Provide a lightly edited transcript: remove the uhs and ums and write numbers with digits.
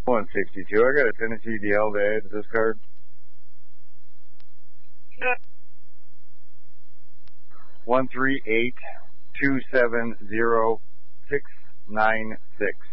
162. I got a Tennessee DL to add to this card. Yeah. 138270696.